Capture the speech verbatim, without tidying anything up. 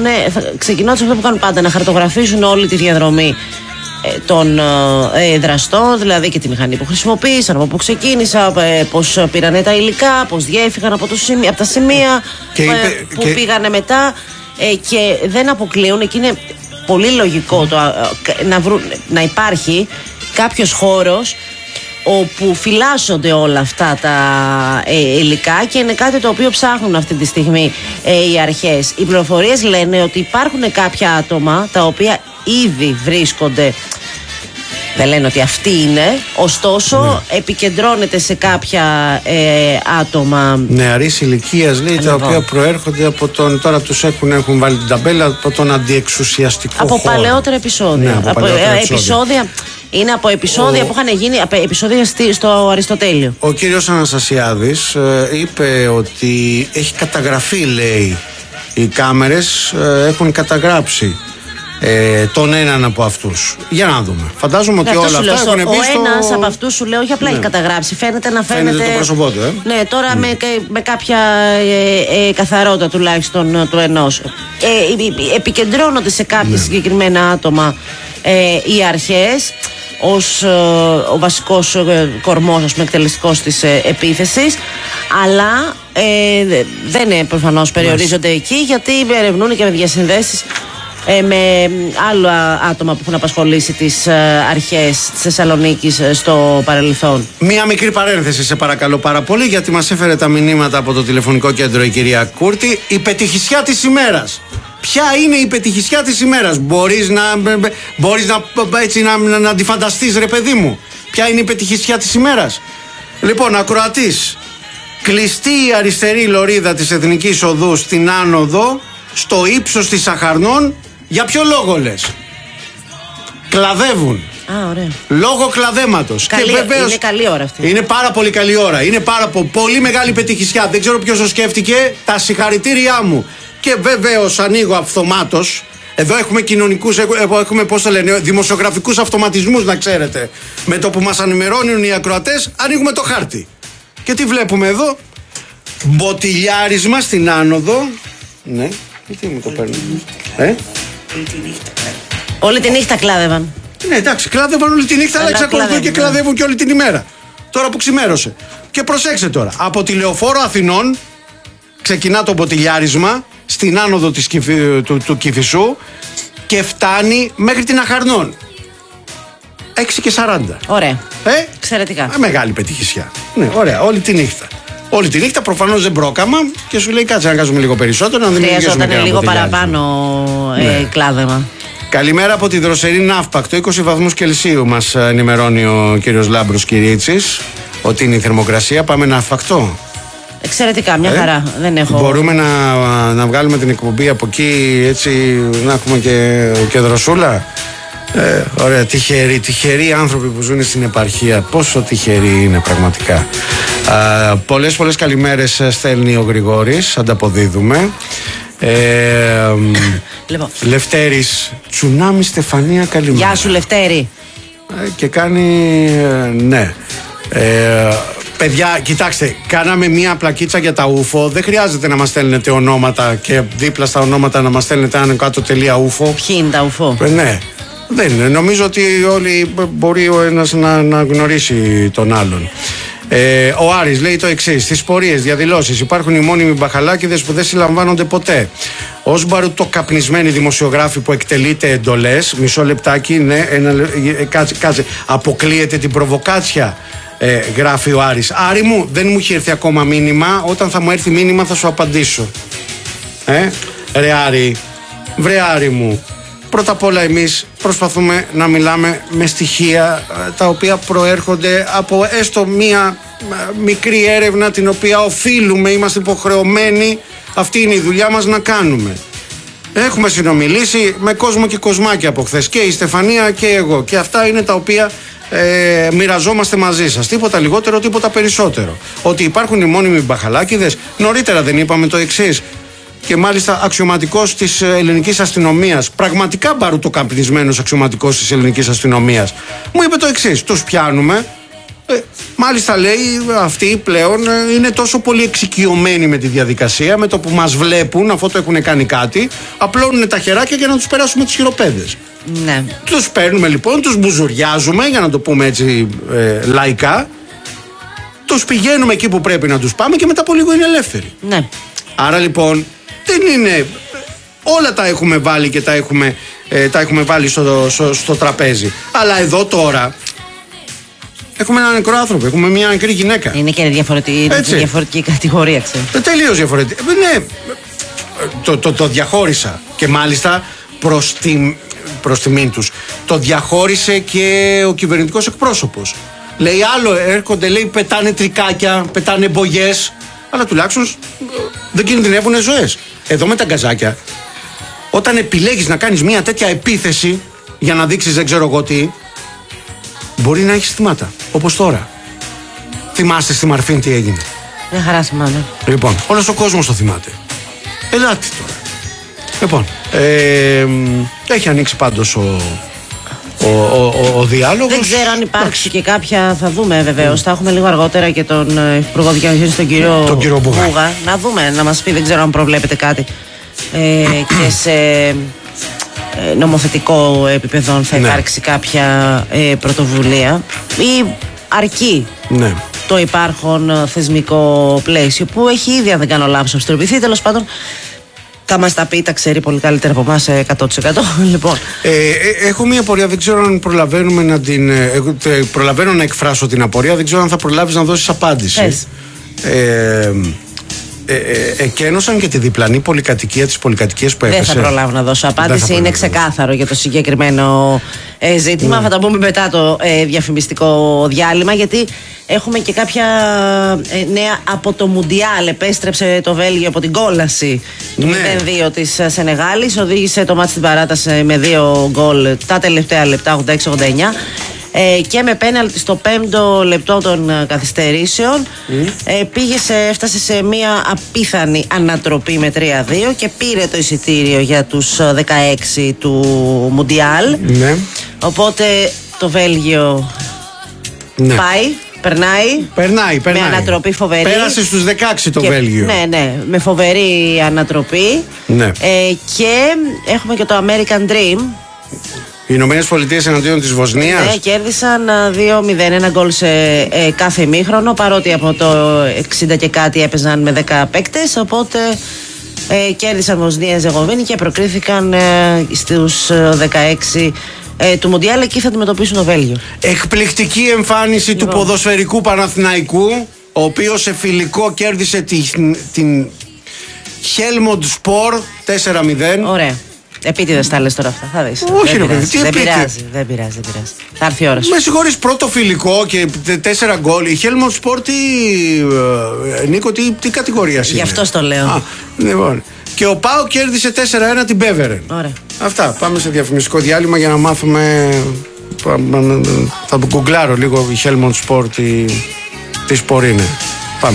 ξεκινώντας αυτό που κάνουν πάντα, να χαρτογραφήσουν όλη τη διαδρομή των ε, δραστών, δηλαδή και τη μηχανή που χρησιμοποίησαν, από πού ξεκίνησα, ε, πώς πήρανε τα υλικά, πώς διέφυγαν από, το σημείο, από τα σημεία και είπε, ε, που και... πήγανε μετά ε, και δεν αποκλείουν, και είναι πολύ λογικό το, ε, να, βρουν, να υπάρχει κάποιος χώρος όπου φυλάσσονται όλα αυτά τα ε, υλικά, και είναι κάτι το οποίο ψάχνουν αυτή τη στιγμή ε, οι αρχές. Οι πληροφορίες λένε ότι υπάρχουν κάποια άτομα τα οποία ήδη βρίσκονται, δεν λένε ότι αυτοί είναι, ωστόσο ναι. επικεντρώνεται σε κάποια ε, άτομα νεαρής ηλικίας, λέει, τα οποία προέρχονται από τον, τώρα τους έχουν, έχουν βάλει την ταμπέλα, από τον αντιεξουσιαστικό από χώρο. Παλαιότερα επεισόδια. Ναι, από, από παλαιότερα ε, επεισόδια. επεισόδια Είναι από επεισόδια ο... που είχαν γίνει, από επεισόδια στο Αριστοτέλειο. Ο κύριος Αναστασιάδης ε, είπε ότι έχει καταγραφεί, λέει, οι κάμερες ε, έχουν καταγράψει ε, τον έναν από αυτούς. Για να δούμε. Φαντάζομαι ότι όλα αυτά έχουν μπει στο... Ο ένας από αυτούς, σου λέω, όχι απλά ναι. έχει καταγράψει. Φαίνεται να φαίνεται... Φαίνεται το πρόσωπό του, ε. Ναι, τώρα mm. με, με κάποια ε, ε, καθαρότητα τουλάχιστον του ενός. Ε, επικεντρώνονται σε κάποια ναι. συγκεκριμένα άτομα ε, οι αρχές ως ε, ο βασικός ε, κορμός, ας πούμε, εκτελεστικός της ε, επίθεσης, αλλά ε, δεν είναι προφανώς περιορίζονται yes. εκεί, γιατί ερευνούν και με διασυνδέσεις ε, με άλλα άτομα που έχουν απασχολήσει τις ε, αρχές της Θεσσαλονίκης ε, στο παρελθόν. Μία μικρή παρένθεση, σε παρακαλώ πάρα πολύ, γιατί μας έφερε τα μηνύματα από το τηλεφωνικό κέντρο η κυρία Κούρτη. Η πετυχησιά της ημέρας. Ποια είναι η πετυχησιά της ημέρας? Μπορείς να, μπορείς να, έτσι, να, να, να αντιφανταστείς, ρε παιδί μου, ποια είναι η πετυχησιά της ημέρας? Λοιπόν, ακροατής, κλειστή η αριστερή λωρίδα της Εθνικής Οδού στην άνοδο, στο ύψος της Αχαρνών. Για ποιο λόγο λες? Κλαδεύουν. Α, ωραία. Λόγω κλαδέματος. Καλή, και βεβαίως, είναι καλή ώρα αυτή. Είναι πάρα πολύ καλή ώρα. Είναι πάρα πο, πολύ μεγάλη πετυχησιά. Δεν ξέρω ποιος το σκέφτηκε. Τα συγχαρητήριά μου. Και βεβαίως ανοίγω αυτομάτως. Εδώ έχουμε κοινωνικούς, έχουμε, πώς το λένε, δημοσιογραφικούς αυτοματισμούς, να ξέρετε. Με το που μας ενημερώνουν οι ακροατές, ανοίγουμε το χάρτη. Και τι βλέπουμε εδώ? Μποτιλιάρισμα στην άνοδο. Ναι, τι μου το παίρνει. Ε? Όλη τη νύχτα. Όλη τη νύχτα κλάδευαν. Ναι, εντάξει, κλάδευαν όλη τη νύχτα, αλλά εξακολουθούν και κλαδεύουν και όλη την ημέρα. Τώρα που ξημέρωσε. Και προσέξτε τώρα, από τη Λεωφόρο Αθηνών ξεκινά το μποτιλιάρισμα στην άνοδο της, του, του, του Κηφισού και φτάνει μέχρι την Αχαρνών. έξι και σαράντα. Ωραία. Ε? Εξαιρετικά. Μεγάλη πετυχησιά. Ναι, ωραία, όλη τη νύχτα. Όλη τη νύχτα, προφανώς δεν πρόκαμα, και σου λέει κάτσε να κάνουμε λίγο περισσότερο, να δημιουργήσουμε και ένα λίγο παραπάνω ε, ναι. κλάδεμα. Καλημέρα από τη δροσερή Ναύπακτο. είκοσι βαθμούς Κελσίου μας ενημερώνει ο κύριος Λάμπρος Κυρίτσης ότι είναι η θερμοκρασία. Πάμε Ναύπακτο. Εξαιρετικά, μια ε? χαρά. Δεν έχω... Μπορούμε να, να βγάλουμε την εκπομπή από εκεί, έτσι να έχουμε και, και δροσούλα. Ε, ωραία, τυχεροί, τυχεροί άνθρωποι που ζουν στην επαρχία. Πόσο τυχεροί είναι πραγματικά. Α, πολλές πολλές καλημέρες στέλνει ο Γρηγόρης, ανταποδίδουμε. Ε, λοιπόν. Λευτέρης, τσουνάμι Στεφανία, καλημέρα. Γεια σου Λευτέρη. Ε, και κάνει, ε, ναι. Ε, παιδιά, κοιτάξτε, κάναμε μία πλακίτσα για τα ούφο. Δεν χρειάζεται να μας στέλνετε ονόματα και δίπλα στα ονόματα να μας στέλνετε άνω κάτω τελεία ούφο. Ποιοι είναι τα ούφο? Ε, ναι. Δεν είναι. Νομίζω ότι όλοι μπορεί ο ένας να, να γνωρίσει τον άλλον. Ε, ο Άρης λέει το εξής: στις πορείες, διαδηλώσεις υπάρχουν οι μόνιμοι μπαχαλάκηδες που δεν συλλαμβάνονται ποτέ. Ως μπαρουτοκαπνισμένοι δημοσιογράφοι που εκτελείτε εντολές. Μισό λεπτάκι, ναι, ένα, ε, κάτσε, κάτσε. Αποκλείεται την προβοκάτσια, ε, γράφει ο Άρης. Άρη μου, δεν μου έχει έρθει ακόμα μήνυμα. Όταν θα μου έρθει μήνυμα θα σου απαντήσω. Ε, ρε Άρη, βρε Άρη μου. Πρώτα απ' όλα εμείς προσπαθούμε να μιλάμε με στοιχεία τα οποία προέρχονται από έστω μία μικρή έρευνα την οποία οφείλουμε, είμαστε υποχρεωμένοι, αυτή είναι η δουλειά μας να κάνουμε. Έχουμε συνομιλήσει με κόσμο και κοσμάκια από χθες, και η Στεφανία και εγώ, και αυτά είναι τα οποία ε, μοιραζόμαστε μαζί σας. Τίποτα λιγότερο, τίποτα περισσότερο. Ότι υπάρχουν οι μόνιμοι μπαχαλάκηδες. Νωρίτερα δεν είπαμε το εξής? Και μάλιστα αξιωματικός της ελληνικής αστυνομίας, πραγματικά μπαρουτοκαπνισμένος αξιωματικός της ελληνικής αστυνομίας, μου είπε το εξής: τους πιάνουμε, Ε, μάλιστα λέει αυτοί πλέον είναι τόσο πολύ εξοικειωμένοι με τη διαδικασία, με το που μας βλέπουν, αφού το έχουν κάνει κάτι, απλώνουν τα χεράκια για να τους περάσουμε τις χειροπέδες. Ναι. Τους παίρνουμε λοιπόν, τους μπουζουριάζουμε, για να το πούμε έτσι ε, λαϊκά, τους πηγαίνουμε εκεί που πρέπει να τους πάμε και μετά από λίγο είναι ελεύθεροι. Ναι. Άρα λοιπόν δεν είναι, όλα τα έχουμε βάλει και τα έχουμε, ε, τα έχουμε βάλει στο, στο, στο τραπέζι. Αλλά εδώ τώρα έχουμε έναν νεκρό άνθρωπο, έχουμε μια νεκρή γυναίκα. Είναι και διαφορετική, διαφορετική κατηγορία, ξέρω. Τελείως διαφορετική. Ναι, το, το, το διαχώρισα και μάλιστα προς, τη, προς τιμήν τους. Το διαχώρισε και ο κυβερνητικός εκπρόσωπος. Λέει άλλο, έρχονται, λέει, πετάνε τρικάκια, πετάνε μπογιές, αλλά τουλάχιστον δεν κινδυνεύουν ζωές. Εδώ με τα γκαζάκια, όταν επιλέγεις να κάνεις μια τέτοια επίθεση για να δείξεις δεν ξέρω εγώ τι, μπορεί να έχεις θυμάτα, όπως τώρα. Θυμάστε στη Μαρφίν τι έγινε? Μια χαρά θυμάμαι. Λοιπόν, όλος ο κόσμος το θυμάται. Ελάτε τώρα. Λοιπόν, ε, έχει ανοίξει πάντως ο, ο, ο, ο, ο διάλογος. Δεν ξέρω αν υπάρξει και κάποια, θα δούμε βεβαίως. Mm. Θα έχουμε λίγο αργότερα και τον Υπουργό Δικαιοσύνης, τον κύριο, τον κύριο Μπουγά. Μπουγά. Να δούμε, να μας πει, δεν ξέρω αν προβλέπετε κάτι ε, και σε ε, νομοθετικό επίπεδο θα υπάρξει ναι. κάποια ε, πρωτοβουλία ή αρκεί. Ναι. Το υπάρχον θεσμικό πλαίσιο που έχει ήδη, αν δεν κάνω λάθος, αυστηροποιηθεί. Τέλος πάντων, θα μας τα πει, τα ξέρει πολύ καλύτερα από εμάς εκατό τοις εκατό. Λοιπόν. Ε, έχω μία απορία, δεν ξέρω αν προλαβαίνουμε να την. Ε, προλαβαίνω να εκφράσω την απορία, δεν ξέρω αν θα προλάβεις να δώσεις απάντηση. Ε, ε, ε, εκένωσαν και τη διπλανή πολυκατοικία, τις πολυκατοικίες που έπεσε. Δεν θα προλάβω να δώσω απάντηση, είναι ξεκάθαρο για το συγκεκριμένο ε, ζήτημα. Ναι. Θα τα πούμε μετά το ε, διαφημιστικό διάλειμμα, γιατί έχουμε και κάποια ε, νέα από το Μουντιάλ. Επέστρεψε το Βέλγιο από την κόλαση του ναι. μηδέν δύο της Σενεγάλης. Οδήγησε το μάτς στην παράταση με δύο γκολ τα τελευταία λεπτά, ογδόντα έξι ογδόντα εννιά. Ε, και με πέναλτι στο πέμπτο λεπτό των ε, καθυστερήσεων mm. ε, πήγε σε, έφτασε σε μια απίθανη ανατροπή με τρία δύο και πήρε το εισιτήριο για τους ε, δεκαέξι του Μουντιάλ. Mm. Οπότε το Βέλγιο mm. πάει, περνάει, περνάει, περνάει με ανατροπή φοβερή. Πέρασε στους δεκαέξι το και, Βέλγιο. Ναι, ναι, με φοβερή ανατροπή. Ναι. Ε, και έχουμε και το American Dream. Οι Ηνωμένες Πολιτείες εναντίον της Βοσνίας. Ναι, κέρδισαν δύο μηδέν, ένα γκολ σε ε, κάθε ημίχρονο, παρότι από το εξήντα και κάτι έπαιζαν με δέκα παίκτες. Οπότε ε, κέρδισαν Βοσνία Ζεγοβίνη και προκρίθηκαν ε, στους δεκαέξι ε, του Μουντιάλ. Εκεί θα αντιμετωπίσουν το Βέλγιο. Εκπληκτική εμφάνιση λοιπόν του ποδοσφαιρικού Παναθηναϊκού, ο οποίος σε φιλικό κέρδισε την, την Helmond Sport τέσσερα μηδέν. Ωραία. Επίτηδες τα λες τώρα αυτά, θα δεις. Όχι, δεν, ρε, πειράζει, δεν, πειράζει, δεν πειράζει, δεν πειράζει. Θα έρθει η ώρα σου. Με συγχωρείς, πρώτο φιλικό και τέσσερα γκολ. Η Helmond Sport, τι, ε, Νίκο, τι, τι κατηγορία είναι? Γι' αυτό το λέω. Α, λοιπόν. Και ο ΠΑΟ κέρδισε τέσσερα ένα την Μπέβερεν. Ωραία. Αυτά. Πάμε σε διαφημιστικό διάλειμμα για να μάθουμε. Θα γκουγκλάρω λίγο η Helmond Sport τι, τι σπορ είναι.